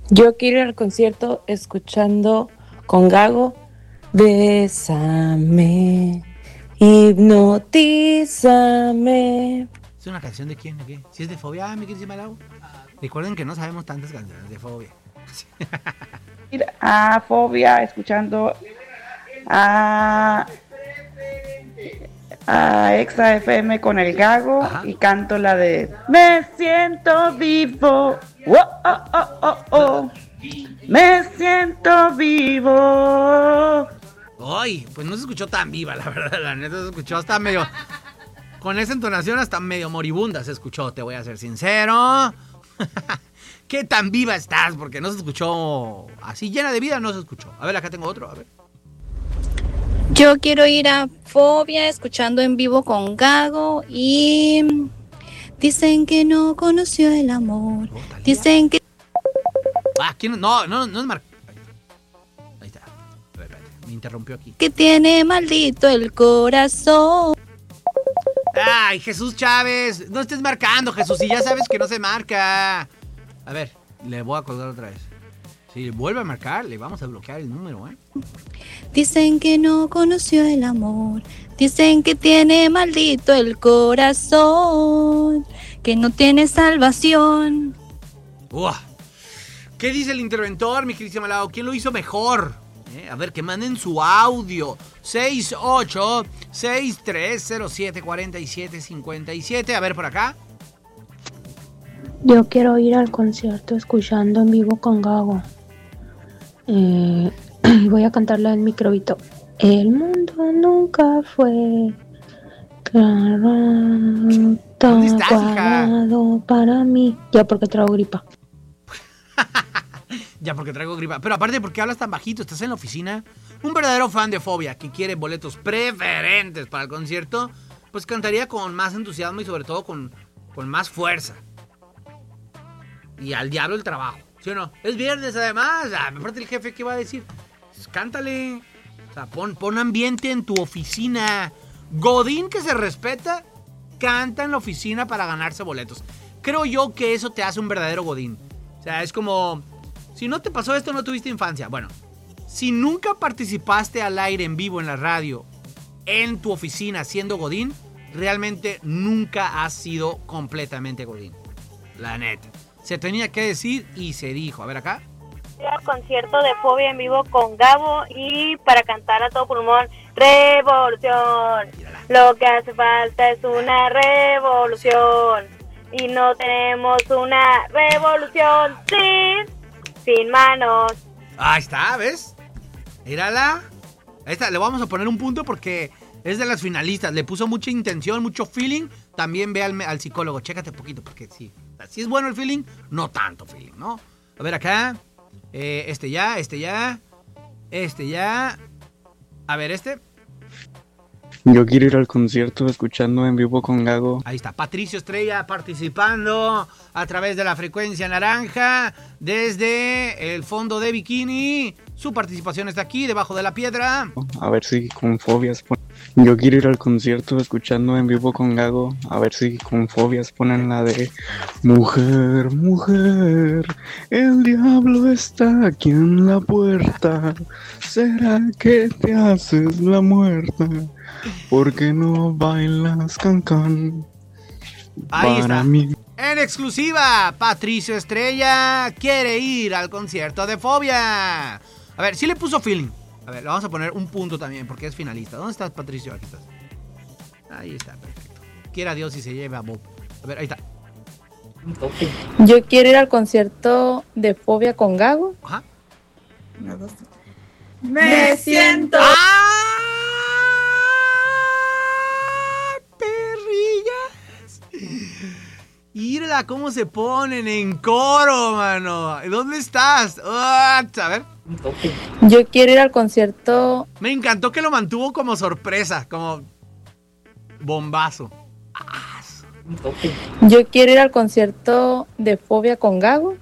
Yo quiero ir al concierto escuchando con Gago. Bésame, hipnotízame. ¿Es una canción de quién? ¿De qué? Si es de Fobia, mi querida Lau. Recuerden que no sabemos tantas canciones de Fobia. Ir a Fobia escuchando a Exa FM con el Gago. Ajá. Y canto la de Me siento vivo. Oh, oh, oh, oh, oh. Me siento vivo. Ay, pues no se escuchó tan viva, la verdad. La neta se escuchó hasta medio... Con esa entonación hasta medio moribunda se escuchó, te voy a ser sincero. ¿Qué tan viva estás? Porque no se escuchó así llena de vida, no se escuchó. A ver, acá tengo otro, a ver. Yo quiero ir a Fobia escuchando en vivo con Gago y dicen que no conoció el amor. Dicen que... ¿quién? No es Mar... Ahí está. A ver, espérate, me interrumpió aquí. Que tiene maldito el corazón. Ay, Jesús Chávez, no estés marcando, Jesús, y ya sabes que no se marca. A ver, le voy a colgar otra vez. Si vuelve a marcar, le vamos a bloquear el número, ¿eh? Dicen que no conoció el amor. Dicen que tiene maldito el corazón. Que no tiene salvación. ¿Qué dice el interventor, mi queridísima Lau? ¿Quién lo hizo mejor? A ver, que manden su audio. 6863074757. A ver, por acá. Yo quiero ir al concierto escuchando en vivo con Gago. Voy a cantarla en microbito. El mundo nunca fue claro, tan cuadrado para mí. Ya porque traigo gripa. Ya porque traigo gripa. Pero aparte, ¿por qué hablas tan bajito? ¿Estás en la oficina? Un verdadero fan de Fobia que quiere boletos preferentes para el concierto, pues cantaría con más entusiasmo y sobre todo con más fuerza. Y al diablo el trabajo, ¿sí o no? Es viernes además. Aparte el jefe, ¿qué va a decir? Pues cántale. O sea, pon ambiente en tu oficina. Godín que se respeta, canta en la oficina para ganarse boletos. Creo yo que eso te hace un verdadero Godín. O sea, es como... Si no te pasó esto, no tuviste infancia. Bueno, si nunca participaste al aire en vivo en la radio, en tu oficina siendo Godín, realmente nunca has sido completamente Godín. La neta. Se tenía que decir y se dijo. A ver acá. Al concierto de Fobia en vivo con Gabo y para cantar a todo pulmón, revolución. Mírala. Lo que hace falta es una revolución. Y no tenemos una revolución sin manos. Ahí está, ¿ves? Mírala. Ahí está, le vamos a poner un punto porque es de las finalistas. Le puso mucha intención, mucho feeling. También ve al psicólogo, chécate poquito porque sí. Si es bueno el feeling, no tanto feeling, ¿no? A ver acá. Este ya. A ver, este. Yo quiero ir al concierto escuchando en vivo con Gago. Ahí está, Patricio Estrella participando a través de la frecuencia naranja desde el fondo de Bikini. Su participación está aquí, debajo de la piedra. A ver si con fobias ponen... Yo quiero ir al concierto escuchando en vivo con Gago. A ver si con fobias ponen la de Mujer, mujer, el diablo está aquí en la puerta. ¿Será que te haces la muerta? ¿Por qué no bailas cancán? Ahí está. Mí. En exclusiva, Patricio Estrella quiere ir al concierto de Fobia. A ver, sí le puso feeling. A ver, le vamos a poner un punto también porque es finalista. ¿Dónde estás, Patricio? Aquí estás. Ahí está, perfecto. Quiera Dios y se lleve a Bob. A ver, ahí está. Yo quiero ir al concierto de Fobia con Gago. Ajá. Me siento... Mírala cómo se ponen en coro, mano. ¿Dónde estás? A ver. Yo quiero ir al concierto. Me encantó que lo mantuvo como sorpresa, como bombazo. Yo quiero ir al concierto de Fobia con Gago.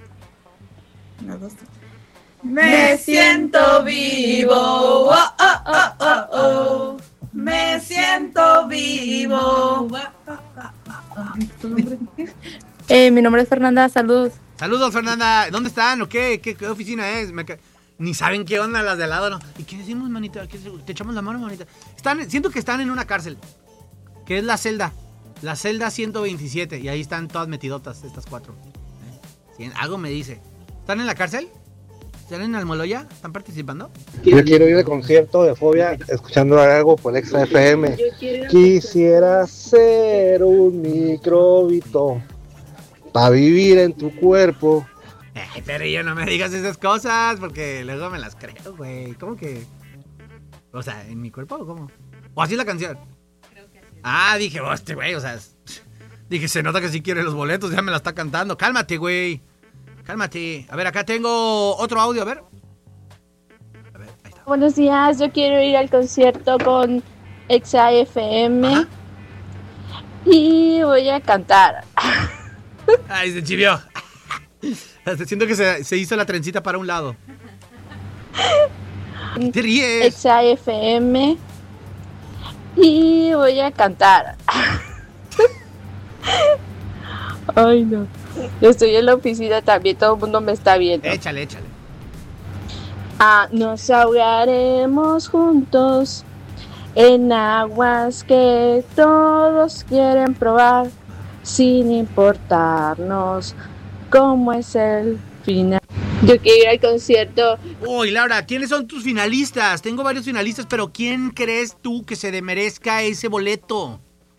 Me siento vivo. Oh, oh, oh, oh, oh. Me siento vivo. Mi nombre es Fernanda, saludos. Saludos, Fernanda. ¿Dónde están o qué? ¿Qué oficina es? Ni saben qué onda las de al lado, ¿no? ¿Y qué decimos, manita? ¿Te echamos la mano, manita? Siento que están en una cárcel, que es la celda 127, y ahí están todas metidotas, estas 4. Sí, algo me dice. ¿Están en la cárcel? ¿Están en Almoloya? ¿Están participando? Yo quiero ir al concierto de Fobia escuchando algo por Exa FM. Quisiera ser un microbito para vivir en tu cuerpo. Pero yo no me digas esas cosas, porque luego me las creo, güey. ¿Cómo que? O sea, ¿en mi cuerpo o cómo? ¿O así es la canción? Creo que así. Dije, güey, o sea... Dije, se nota que sí quiere los boletos, ya me la está cantando. Cálmate, güey. Cálmate. A ver, acá tengo otro audio, a ver. Ahí está. Buenos días, yo quiero ir al concierto con Exa FM. Ajá. Y voy a cantar. Ay, se chivió. Siento que se hizo la trencita para un lado. ¿Te ríes? Exa FM. Y voy a cantar. Ay, no. Yo estoy en la oficina también, todo el mundo me está viendo. Échale. Nos ahogaremos juntos en aguas que todos quieren probar, sin importarnos cómo es el final. Yo quiero ir al concierto. Uy, Laura, ¿quiénes son tus finalistas? Tengo varios finalistas, pero ¿quién crees tú que se demerezca ese boleto?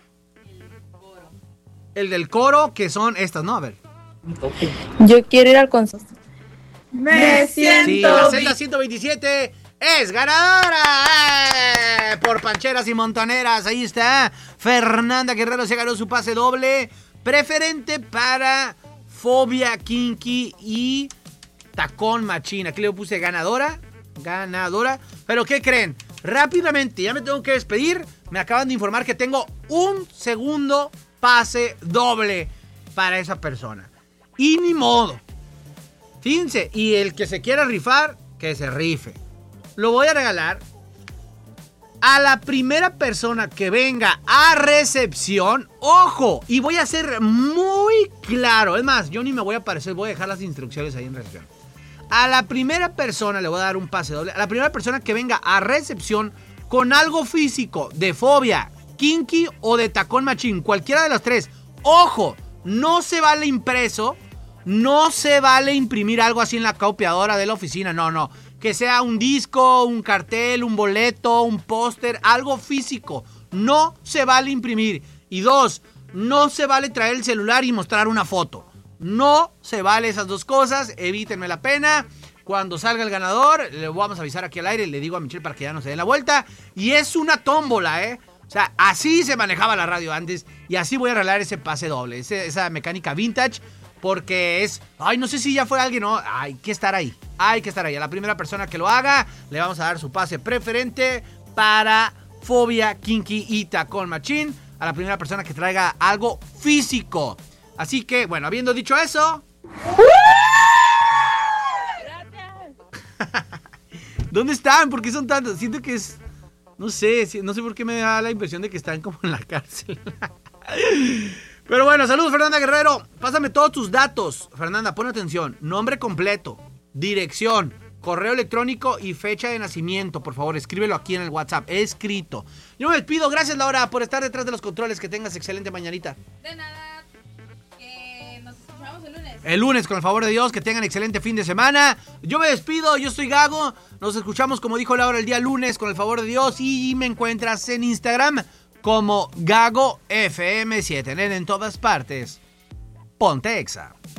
El del coro, que son estas, ¿no? A ver. Yo quiero ir al concierto. Me siento. Sí, la celda 127 es ganadora. Por pancheras y montoneras. Ahí está. Fernanda Guerrero se ganó su pase doble. Preferente para Fobia Kinky y Tacón Machín. Aquí le puse ganadora. Pero ¿qué creen? Rápidamente, ya me tengo que despedir. Me acaban de informar que tengo un segundo pase doble para esa persona. Y ni modo. Fíjense, y el que se quiera rifar, que se rife. Lo voy a regalar a la primera persona que venga a recepción. ¡Ojo! Y voy a ser muy claro. Es más, yo ni me voy a aparecer, voy a dejar las instrucciones ahí en recepción. A la primera persona le voy a dar un pase doble. A la primera persona que venga a recepción con algo físico de Fobia, Kinky o de Tacón Machín, cualquiera de las tres. ¡Ojo! No se vale impreso. No se vale imprimir algo así en la copiadora de la oficina. No. Que sea un disco, un cartel, un boleto, un póster, algo físico. No se vale imprimir. Y 2, no se vale traer el celular y mostrar una foto. No se vale esas dos cosas. Evítenme la pena. Cuando salga el ganador, le vamos a avisar aquí al aire. Le digo a Michelle para que ya no se dé la vuelta. Y es una tómbola, ¿eh? O sea, así se manejaba la radio antes. Y así voy a regalar ese pase doble. Esa mecánica vintage. Porque es... Ay, no sé si ya fue alguien, ¿no? Hay que estar ahí. A la primera persona que lo haga, le vamos a dar su pase preferente para Fobia, Kinky y Tacón Machín. A la primera persona que traiga algo físico. Así que, bueno, habiendo dicho eso... Gracias. ¿Dónde están? ¿Por qué son tantos? Siento que es... No sé por qué me da la impresión de que están como en la cárcel. Pero bueno, saludos Fernanda Guerrero. Pásame todos tus datos. Fernanda, pon atención. Nombre completo, dirección, correo electrónico y fecha de nacimiento. Por favor, escríbelo aquí en el WhatsApp. Escrito. Yo me despido. Gracias, Laura, por estar detrás de los controles. Que tengas excelente mañanita. De nada. Nos escuchamos el lunes. El lunes, con el favor de Dios. Que tengan excelente fin de semana. Yo me despido. Yo soy Gago. Nos escuchamos, como dijo Laura, el día lunes, con el favor de Dios. Y me encuentras en Instagram como Gago FM7. En todas partes. Ponte Exa.